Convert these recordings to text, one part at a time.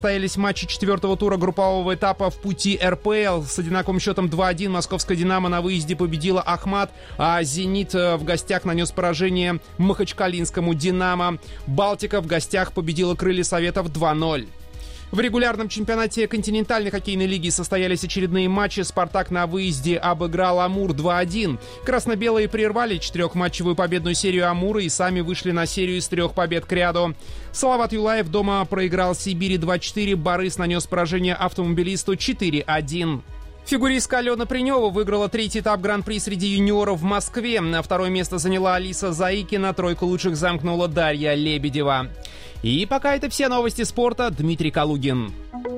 Состоялись матчи четвертого тура группового этапа в пути РПЛ. С одинаковым счетом 2-1 московская «Динамо» на выезде победила Ахмат, а «Зенит» в гостях нанес поражение махачкалинскому «Динамо». «Балтика» в гостях победила «Крылья Советов» 2-0. В регулярном чемпионате континентальной хоккейной лиги состоялись очередные матчи. «Спартак» на выезде обыграл «Амур» 2-1. Красно-белые прервали четырехматчевую победную серию «Амура» и сами вышли на серию из 3 побед кряду. Салават Юлаев дома проиграл «Сибири» 2-4. «Борис» нанес поражение «Автомобилисту» 4-1. Фигуристка Алена Принева выиграла 3-й этап Гран-при среди юниоров в Москве. На 2-е место заняла Алиса Заикина, 3-ку лучших замкнула Дарья Лебедева. И пока это все новости спорта. Дмитрий Калугин.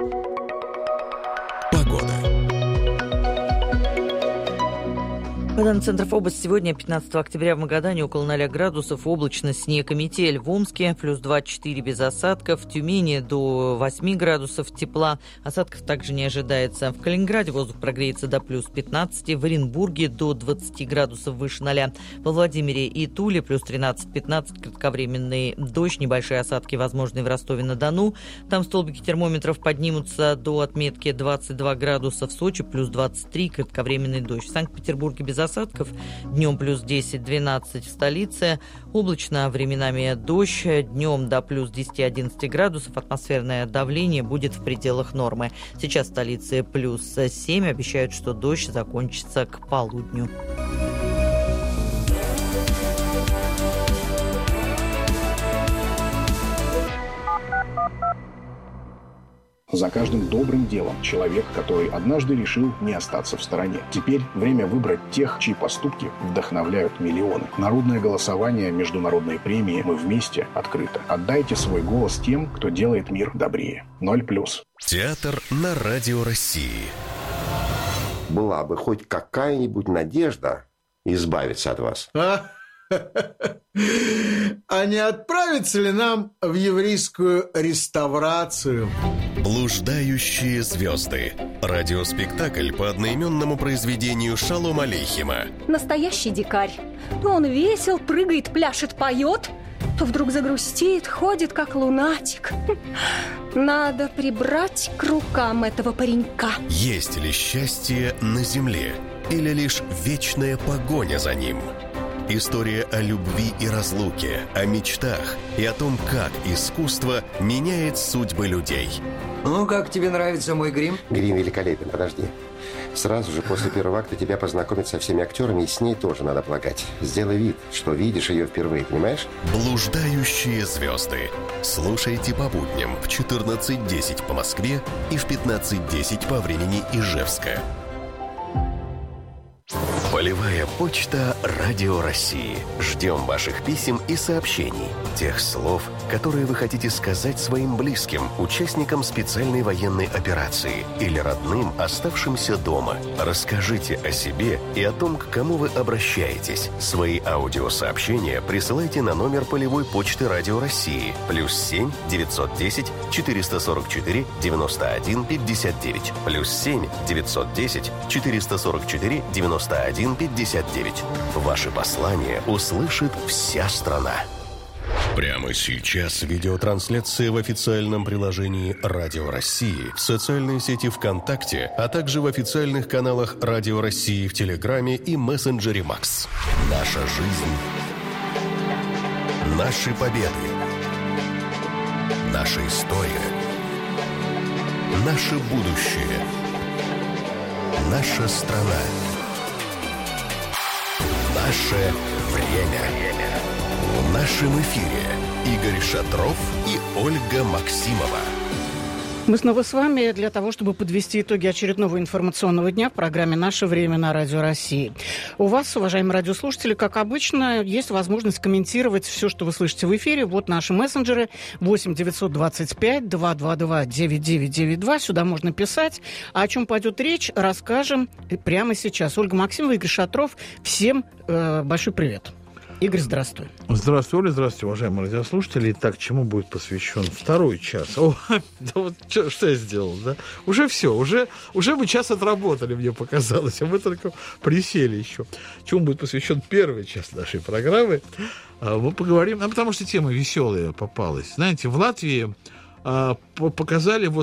Погода. По данным Центров области, сегодня, 15 октября, в Магадане около 0 градусов, облачно, снег и метель. В Омске плюс 2-4 без осадков, в Тюмени до 8 градусов тепла. Осадков также не ожидается. В Калининграде воздух прогреется до плюс 15, в Оренбурге до 20 градусов выше 0. Во Владимире и Туле плюс 13-15, кратковременный дождь, небольшие осадки возможны в Ростове-на-Дону. Там столбики термометров поднимутся до отметки 22 градуса. В Сочи плюс 23, кратковременный дождь. В Санкт-Петербурге без осадков, днем плюс 10-12 в столице, облачно, временами дождь, днем до плюс 10-11 градусов, атмосферное давление будет в пределах нормы. Сейчас в столице плюс 7, обещают, что дождь закончится к полудню. За каждым добрым делом человек, который однажды решил не остаться в стороне. Теперь время выбрать тех, чьи поступки вдохновляют миллионы. Народное голосование, международные премии «Мы вместе» открыто. Отдайте свой голос тем, кто делает мир добрее. 0+. Театр на Радио России. Была бы хоть какая-нибудь надежда избавиться от вас. А не отправиться ли нам в еврейскую реставрацию? «Блуждающие звезды». Радиоспектакль по одноименному произведению Шолома Алейхема. Настоящий дикарь. То он весел, прыгает, пляшет, поет, то вдруг загрустит, ходит как лунатик. Надо прибрать к рукам этого паренька. Есть ли счастье на земле или лишь вечная погоня за ним? История о любви и разлуке, о мечтах и о том, как искусство меняет судьбы людей. Ну, как тебе нравится мой грим? Грим великолепен, подожди. Сразу же после первого акта тебя познакомят со всеми актерами, и с ней тоже надо полагать. Сделай вид, что видишь ее впервые, понимаешь? «Блуждающие звезды». Слушайте по будням в 14:10 по Москве и в 15:10 по времени Ижевска. Полевая почта Радио России. Ждем ваших писем и сообщений. Тех слов, которые вы хотите сказать своим близким, участникам специальной военной операции или родным, оставшимся дома. Расскажите о себе и о том, к кому вы обращаетесь. Свои аудиосообщения присылайте на номер полевой почты Радио России +7 910 444 91 59 +7 910 444 91 59. Ваши послания услышит вся страна. Прямо сейчас видеотрансляция в официальном приложении Радио России, в социальной сети ВКонтакте, а также в официальных каналах Радио России в Телеграме и мессенджере Макс. Наша жизнь. Наши победы. Наша история. Наше будущее. Наша страна. Наше время. В нашем эфире Игорь Шатров и Ольга Максимова. Мы снова с вами для того, чтобы подвести итоги очередного информационного дня в программе «Наше время» на Радио России. У вас, уважаемые радиослушатели, как обычно, есть возможность комментировать все, что вы слышите в эфире. Вот наши мессенджеры 8 925 222 9992. Сюда можно писать. А о чем пойдет речь, расскажем прямо сейчас. Ольга Максимова, Игорь Шатров. Всем большой привет. Игорь, здравствуй. Здравствуй, Оля, здравствуйте, уважаемые радиослушатели. Итак, чему будет посвящен второй час? О, да вот что я сделал, да? Уже все, уже мы час отработали, мне показалось, а мы только присели еще. Чему будет посвящен первый час нашей программы? Мы поговорим, потому что тема веселая попалась. Знаете, в Латвии показали